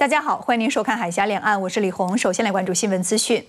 大家好，欢迎您收看《海峡两岸》，我是李红。首先来关注新闻资讯。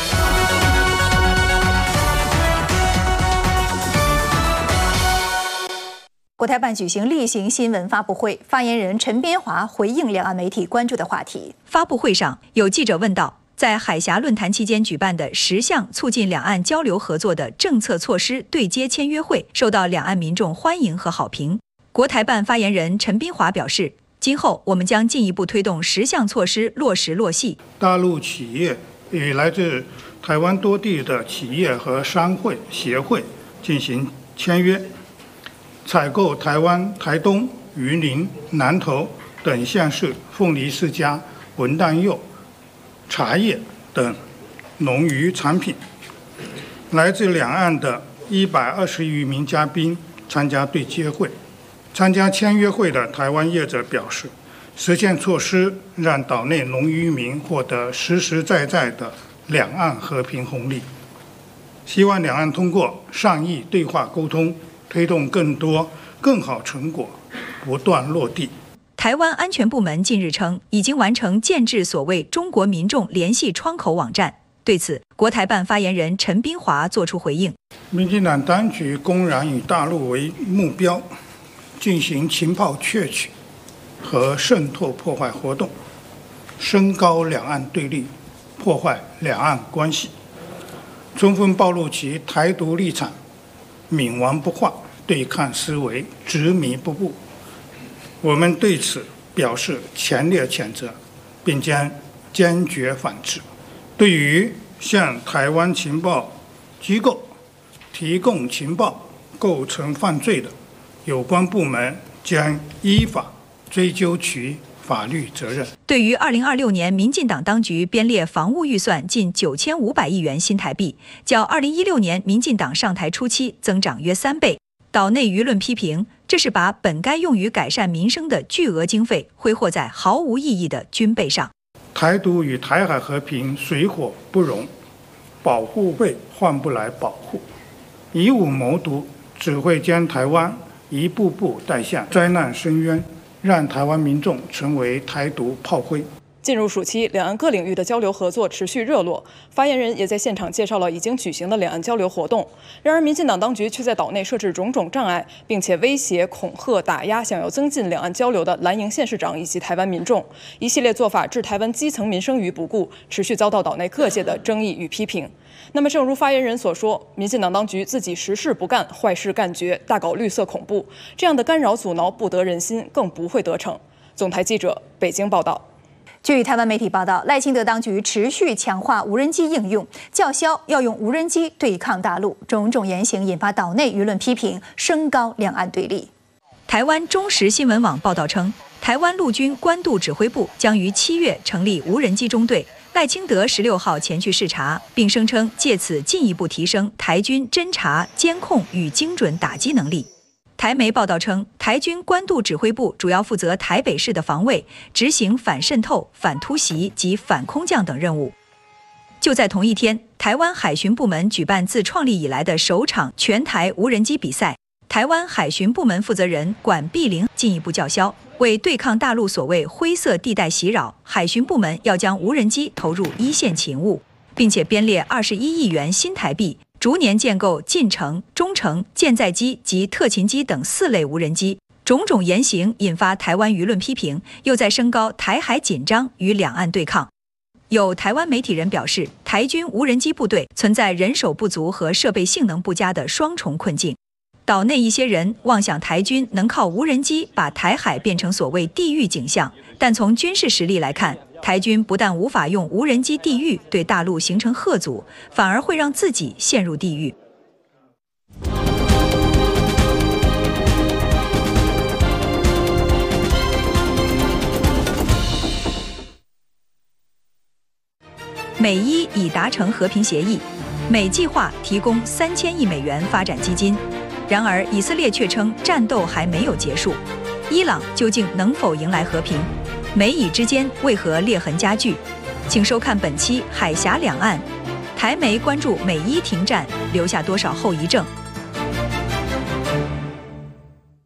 国台办举行例行新闻发布会，发言人陈边华回应两岸媒体关注的话题。 发布会上，有记者问道，在海峡论坛期间举办的10项促进两岸交流合作的政策措施对接签约会，受到两岸民众欢迎和好评。国台办发言人陈边华表示，今后我们将进一步推动10项措施落实落细。 大陆企业与来自台湾多地的企业和商会协会进行签约，采购台湾台东、云林、南投等县市凤梨世家、文旦柚、茶叶等农渔产品。来自两岸的120余名嘉宾参加对接会。参加签约会的台湾业者表示，实现措施让岛内农渔民获得实实在在的两岸和平红利。希望两岸通过善意对话沟通，推动更多更好成果不断落地。 台湾安全部门近日称，已经完成建制所谓中国民众联系窗口网站。对此，国台办发言人陈边华作出回应： 民进党当局公然以大陆为目标，进行情报窃取和渗透破坏活动，升高两岸对立，破坏两岸关系，充分暴露其台独立场，冥顽不化，对抗思维执迷不悟。我们对此表示强烈谴责，并将坚决反制。对于向台湾情报机构提供情报构成犯罪的，有关部门将依法追究其法律责任。 对于2026年民进党当局编列防务预算近9500亿元新台币，较2016年民进党上台初期增长约3倍。岛内舆论批评，这是把本该用于改善民生的巨额经费挥霍在毫无意义的军备上。 台独与台海和平水火不容，保护费换不来保护，以武谋独，只会将台湾一步步带向灾难深渊，让台湾民众成为台独炮灰。 进入暑期，两岸各领域的交流合作持续热络。发言人也在现场介绍了已经举行的两岸交流活动。然而，民进党当局却在岛内设置种种障碍，并且威胁、恐吓、打压想要增进两岸交流的蓝营县市长以及台湾民众。一系列做法置台湾基层民生于不顾，持续遭到岛内各界的争议与批评。那么，正如发言人所说，民进党当局自己实事不干，坏事干绝，大搞绿色恐怖，这样的干扰阻挠不得人心，更不会得逞。总台记者北京报道。 据台湾媒体报道，赖清德当局持续强化无人机应用，叫嚣要用无人机对抗大陆，种种言行引发岛内舆论批评，升高两岸对立。 台湾中时新闻网报道称，台湾陆军关渡指挥部将于7月成立无人机中队，赖清德16号前去视察，并声称借此进一步提升台军侦察、监控与精准打击能力。台媒报道称，台军关渡指挥部主要负责台北市的防卫，执行反渗透、反突袭及反空降等任务。就在同一天，台湾海巡部门举办自创立以来的首场全台无人机比赛。台湾海巡部门负责人管碧玲进一步叫嚣，为对抗大陆所谓灰色地带袭扰，海巡部门要将无人机投入一线勤务，并且编列21亿元新台币，逐年建构近程、中程、舰载机及特勤机等4类无人机。种种言行引发台湾舆论批评，又在升高台海紧张与两岸对抗。有台湾媒体人表示，台军无人机部队存在人手不足和设备性能不佳的双重困境。岛内一些人妄想台军能靠无人机把台海变成所谓地狱景象，但从军事实力来看，台军不但无法用无人机地狱对大陆形成吓阻，反而会让自己陷入地狱。美伊已达成和平协议，美计划提供3000亿美元发展基金。然而，以色列却称战斗还没有结束。伊朗究竟能否迎来和平？美以之间为何裂痕加剧？请收看本期《海峡两岸》。台媒关注美伊停战留下多少后遗症？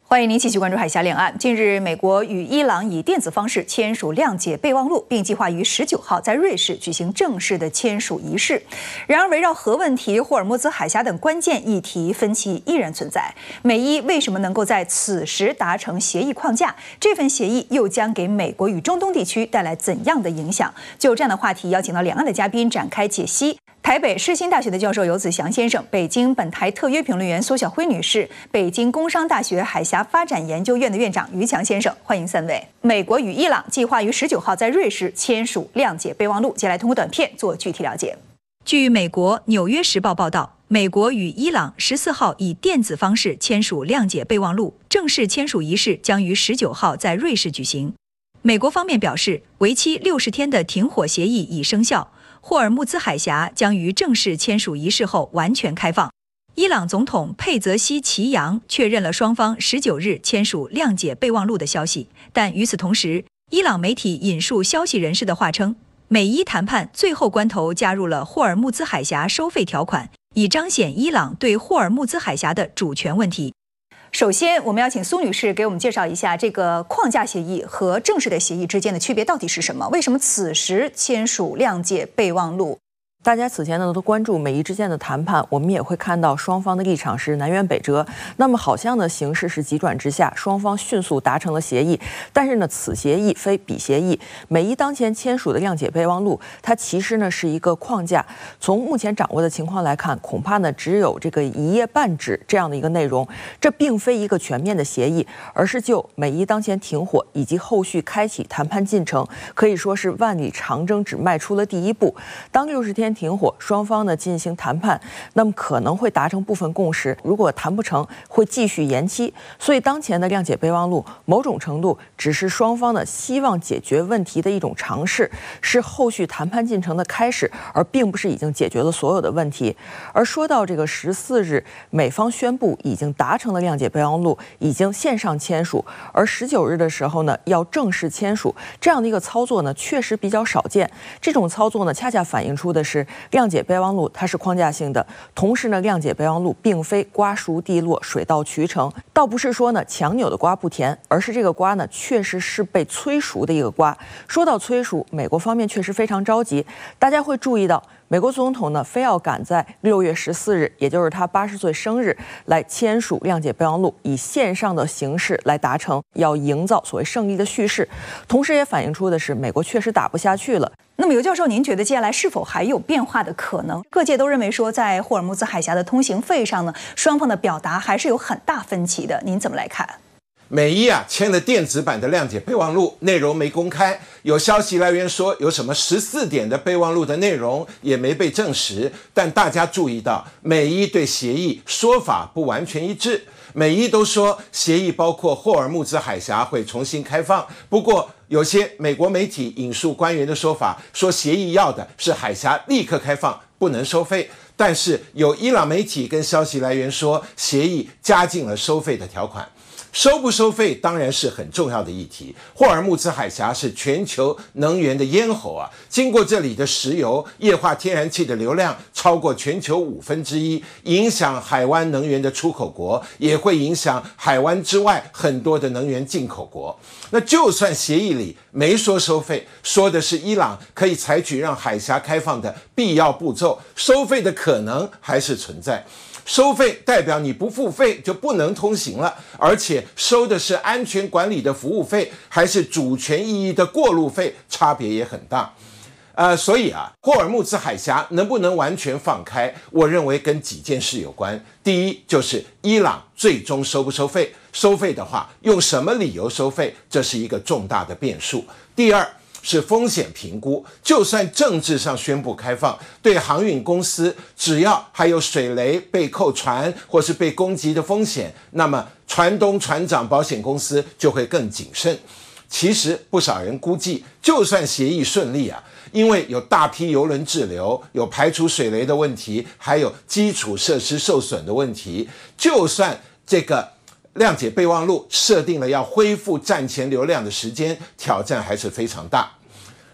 欢迎您继续关注海峡两岸。近日，美国与伊朗以电子方式签署谅解备忘录，并计划于19号在瑞士举行正式的签署仪式。然而，围绕核问题、霍尔木兹海峡等关键议题，分歧依然存在。美伊为什么能够在此时达成协议框架？这份协议又将给美国与中东地区带来怎样的影响？就这样的话题，邀请到两岸的嘉宾展开解析。台北世新大学的教授游子祥先生，北京本台特约评论员苏晓辉女士，北京工商大学海峡发展研究院的院长于强先生，欢迎三位。美国与伊朗计划于19号在瑞士签署谅解备忘录，接下来通过短片做具体了解。 据美国《纽约时报》报道，美国与伊朗14号以电子方式签署谅解备忘录，正式签署仪式将于19号在瑞士举行。美国方面表示，为期60天的停火协议已生效。霍尔木兹海峡将于正式签署仪式后完全开放。伊朗总统佩泽西奇扬确认了双方19日签署谅解备忘录的消息，但与此同时，伊朗媒体引述消息人士的话称，美伊谈判最后关头加入了霍尔木兹海峡收费条款，以彰显伊朗对霍尔木兹海峡的主权问题。 首先，我们要请苏女士给我们介绍一下这个框架协议和正式的协议之间的区别到底是什么？为什么此时签署谅解备忘录？ 大家此前呢都关注美伊之间的谈判，我们也会看到双方的立场是南辕北辙。那么好像呢形势是急转直下，双方迅速达成了协议。但是呢，此协议非彼协议。美伊当前签署的谅解备忘录，它其实呢是一个框架。从目前掌握的情况来看，恐怕呢只有这个1页半纸这样的一个内容。这并非一个全面的协议，而是就美伊当前停火以及后续开启谈判进程，可以说是万里长征只迈出了第一步。当60天停火，双方呢进行谈判，那么可能会达成部分共识，如果谈不成，会继续延期。所以当前的谅解备忘录，某种程度只是双方呢希望解决问题的一种尝试，是后续谈判进程的开始，而并不是已经解决了所有的问题。而说到这个14日，美方宣布已经达成了谅解备忘录，已经线上签署，而19日的时候呢要正式签署，这样的一个操作呢确实比较少见。这种操作呢恰恰反映出的是谅解备忘录它是框架性的，同时呢，谅解备忘录并非瓜熟蒂落、水到渠成，倒不是说呢强扭的瓜不甜，而是这个瓜呢确实是被催熟的一个瓜。说到催熟，美国方面确实非常着急，大家会注意到。美国总统呢，非要赶在6月14日，也就是他80岁生日，来签署谅解备忘录，以线上的形式来达成，要营造所谓胜利的叙事。同时也反映出的是，美国确实打不下去了。 那么，尤教授，您觉得接下来是否还有变化的可能？各界都认为说，在霍尔木兹海峡的通行费上呢，双方的表达还是有很大分歧的。您怎么来看？ 美伊签了电子版的谅解备忘录，内容没公开。有消息来源说有什么14点的备忘录的内容也没被证实。但大家注意到，美伊对协议说法不完全一致。美伊都说协议包括霍尔木兹海峡会重新开放，不过有些美国媒体引述官员的说法，说协议要的是海峡立刻开放，不能收费。但是有伊朗媒体跟消息来源说，协议加进了收费的条款。收不收费当然是很重要的议题。霍尔木兹海峡是全球能源的咽喉啊，经过这里的石油、液化天然气的流量超过全球1/5，影响海湾能源的出口国，也会影响海湾之外很多的能源进口国。那就算协议里没说收费，说的是伊朗可以采取让海峡开放的必要步骤，收费的可能还是存在。收费代表你不付费就不能通行了，而且收的是安全管理的服务费，还是主权意义的过路费，差别也很大。所以霍尔木兹海峡能不能完全放开，我认为跟几件事有关。第一，就是伊朗最终收不收费，收费的话用什么理由收费，这是一个重大的变数。第二，是风险评估，就算政治上宣布开放，对航运公司只要还有水雷、被扣船或是被攻击的风险，那么船东、船长、保险公司就会更谨慎。其实不少人估计，就算协议顺利因为有大批邮轮滞留，有排除水雷的问题，还有基础设施受损的问题，就算这个谅解备忘录设定了要恢复战前流量的时间，挑战还是非常大。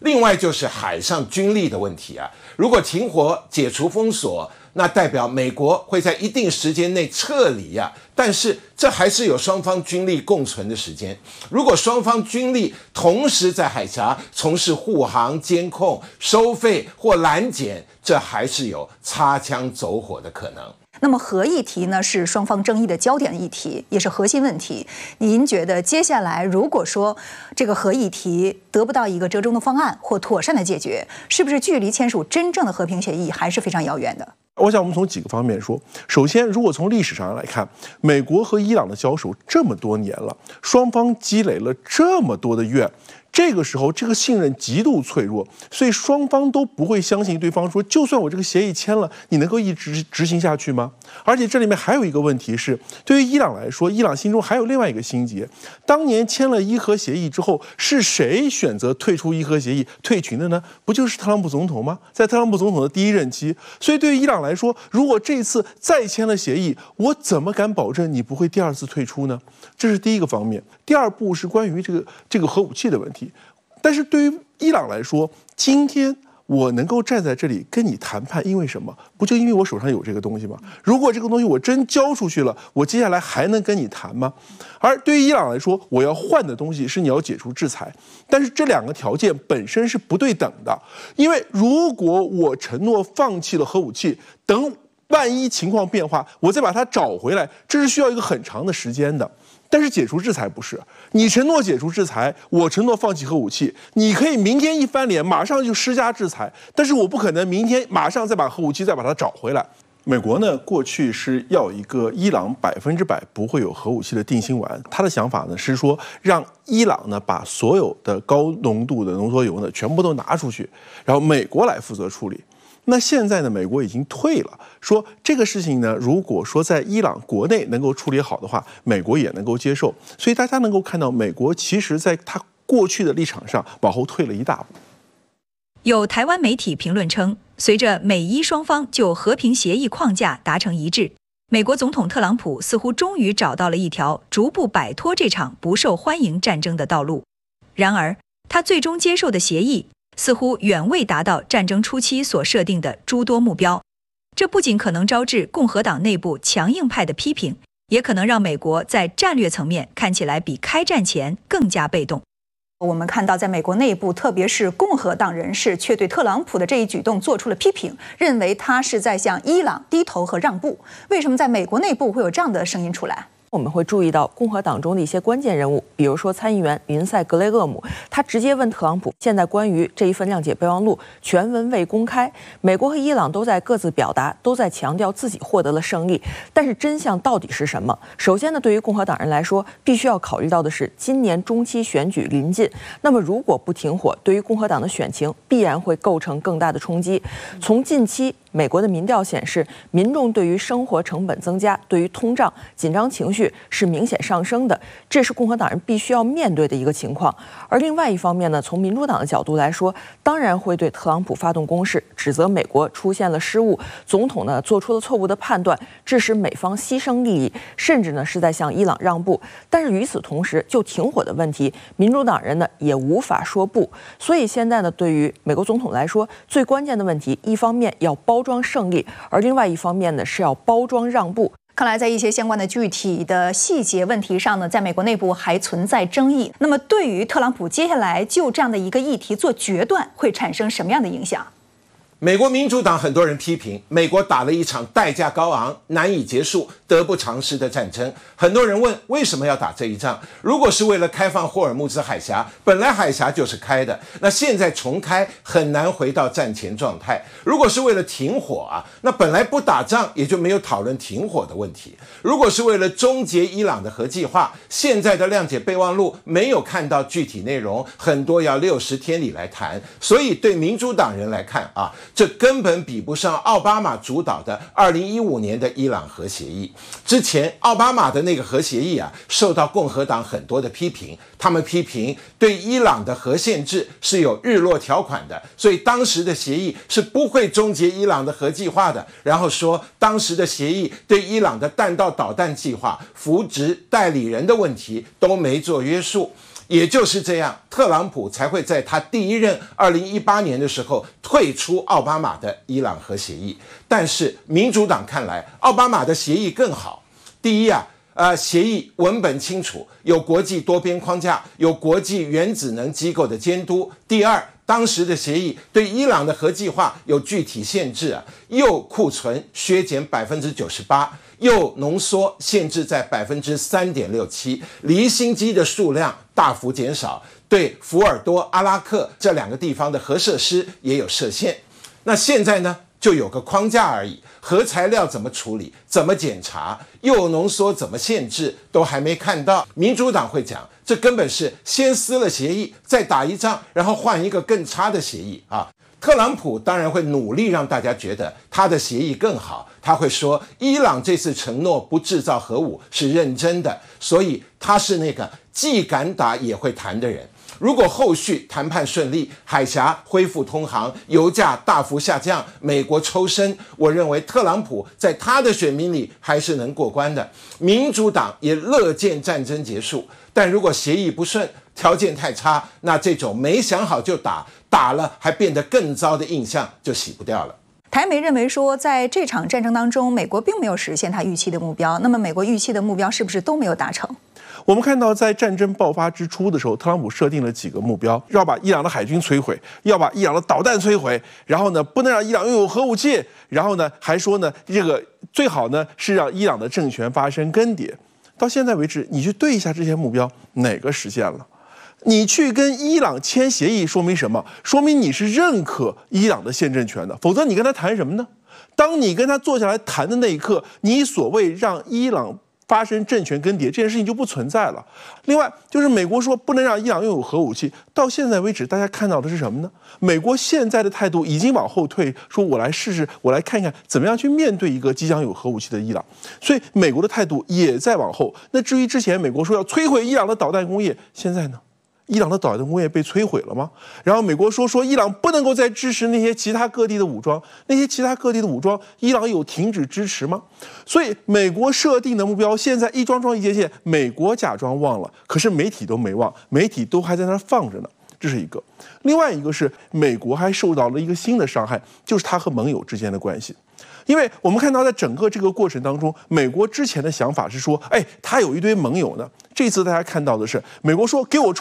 另外就是海上军力的问题啊。如果停火解除封锁，那代表美国会在一定时间内撤离啊，但是这还是有双方军力共存的时间。如果双方军力同时在海峡从事护航、监控、收费或拦截，这还是有擦枪走火的可能。 那么核议题呢，是双方争议的焦点议题，也是核心问题。您觉得接下来如果说这个核议题得不到一个折中的方案或妥善的解决，是不是距离签署真正的和平协议还是非常遥远的？ 我想我们从几个方面说。首先，如果从历史上来看，美国和伊朗的交手这么多年了，双方积累了这么多的怨。这个时候，这个信任极度脆弱，所以双方都不会相信对方说，就算我这个协议签了，你能够一直执行下去吗？而且这里面还有一个问题是，对于伊朗来说，伊朗心中还有另外一个心结。当年签了伊核协议之后，是谁选择退出伊核协议、退群的呢？不就是特朗普总统吗？在特朗普总统的第一任期。所以对于伊朗来说，如果这次再签了协议，我怎么敢保证你不会第二次退出呢？这是第一个方面。第二步是关于这个核武器的问题。但是对于伊朗来说，今天我能够站在这里跟你谈判，因为什么？不就因为我手上有这个东西吗？如果这个东西我真交出去了，我接下来还能跟你谈吗？而对于伊朗来说，我要换的东西是你要解除制裁，但是这两个条件本身是不对等的，因为如果我承诺放弃了核武器，等万一情况变化，我再把它找回来，这是需要一个很长的时间的。但是解除制裁不是，你承诺解除制裁，我承诺放弃核武器，你可以明天一翻脸，马上就施加制裁，但是我不可能明天马上再把核武器再把它找回来。美国呢，过去是要一个伊朗100%不会有核武器的定心丸，他的想法呢是说，让伊朗呢把所有的高浓度的浓缩铀呢全部都拿出去，然后美国来负责处理。那现在呢，美国已经退了，说这个事情呢，如果说在伊朗国内能够处理好的话，美国也能够接受。所以大家能够看到，美国其实在他过去的立场上往后退了一大步。 有台湾媒体评论称，随着美伊双方就和平协议框架达成一致，美国总统特朗普似乎终于找到了一条逐步摆脱这场不受欢迎战争的道路。然而，他最终接受的协议似乎远未达到战争初期所设定的诸多目标，这不仅可能招致共和党内部强硬派的批评，也可能让美国在战略层面看起来比开战前更加被动。 我们看到，在美国内部，特别是共和党人士，却对特朗普的这一举动做出了批评，认为他是在向伊朗低头和让步。为什么在美国内部会有这样的声音出来？ 我们会注意到共和党中的一些关键人物，比如说参议员林赛·格雷厄姆，他直接问特朗普，现在关于这一份谅解备忘录全文未公开，美国和伊朗都在各自表达，都在强调自己获得了胜利，但是真相到底是什么？首先呢，对于共和党人来说，必须要考虑到的是今年中期选举临近，那么如果不停火，对于共和党的选情必然会构成更大的冲击。从近期美国的民调显示，民众对于生活成本增加、对于通胀紧张情绪是明显上升的，这是共和党人必须要面对的一个情况。而另外一方面呢，从民主党的角度来说，当然会对特朗普发动攻势，指责美国出现了失误，总统呢做出了错误的判断，致使美方牺牲利益，甚至呢是在向伊朗让步。但是与此同时，就停火的问题，民主党人呢也无法说不。所以现在呢，对于美国总统来说，最关键的问题，一方面要包装胜利，而另外一方面呢是要包装让步。 看来，在一些相关的具体的细节问题上呢，在美国内部还存在争议。那么，对于特朗普接下来就这样的一个议题做决断，会产生什么样的影响？ 美国民主党很多人批评，美国打了一场代价高昂、难以结束、得不偿失的战争。很多人问，为什么要打这一仗？如果是为了开放霍尔木兹海峡，本来海峡就是开的，那现在重开很难回到战前状态。如果是为了停火啊，那本来不打仗也就没有讨论停火的问题。如果是为了终结伊朗的核计划，现在的谅解备忘录没有看到具体内容，很多要60天里来谈。所以对民主党人来看啊，这根本比不上奥巴马主导的2015年的伊朗核协议。之前奥巴马的那个核协议啊，受到共和党很多的批评，他们批评对伊朗的核限制是有日落条款的，所以当时的协议是不会终结伊朗的核计划的。然后说当时的协议对伊朗的弹道导弹计划、扶植代理人的问题都没做约束。 也就是这样，特朗普才会在他第一任2018年的时候退出奥巴马的伊朗核协议。但是民主党看来，奥巴马的协议更好。第一协议文本清楚，有国际多边框架，有国际原子能机构的监督。第二，当时的协议对伊朗的核计划有具体限制又库存削减98%，又浓缩限制在3.67%，离心机的数量大幅减少，对福尔多、阿拉克这2个地方的核设施也有设限。那现在呢，就有个框架而已，核材料怎么处理、怎么检查、又浓缩怎么限制，都还没看到。民主党会讲，这根本是先撕了协议，再打一仗，然后换一个更差的协议啊。特朗普当然会努力让大家觉得他的协议更好，他会说伊朗这次承诺不制造核武是认真的，所以他是那个既敢打也会谈的人。如果后续谈判顺利，海峡恢复通航，油价大幅下降，美国抽身，我认为特朗普在他的选民里还是能过关的。民主党也乐见战争结束，但如果协议不顺，条件太差，那这种没想好就打了还变得更糟的印象就洗不掉了。 台媒认为说，在这场战争当中，美国并没有实现他预期的目标。那么，美国预期的目标是不是都没有达成？ 我们看到，在战争爆发之初的时候，特朗普设定了几个目标：要把伊朗的海军摧毁，要把伊朗的导弹摧毁，然后呢，不能让伊朗拥有核武器，然后呢，还说呢，这个最好呢是让伊朗的政权发生更迭。到现在为止，你去对一下这些目标，哪个实现了？你去跟伊朗签协议，说明什么？说明你是认可伊朗的宪政权的，否则你跟他谈什么呢？当你跟他坐下来谈的那一刻，你所谓让伊朗发生政权更迭这件事情就不存在了。另外，就是美国说不能让伊朗拥有核武器，到现在为止，大家看到的是什么呢？美国现在的态度已经往后退，说我来试试，我来看看怎么样去面对一个即将有核武器的伊朗。所以，美国的态度也在往后。那至于之前美国说要摧毁伊朗的导弹工业，现在呢？伊朗的导弹工业被摧毁了吗？然后美国说伊朗不能够再支持那些其他各地的武装，那些其他各地的武装，伊朗有停止支持吗？所以美国设定的目标现在一桩桩一件件，美国假装忘了，可是媒体都没忘，媒体都还在那儿放着呢。这是一个。另外一个是美国还受到了一个新的伤害，就是它和盟友之间的关系。因为我们看到在整个这个过程当中，美国之前的想法是说，他有一堆盟友呢。这次大家看到的是，美国说给我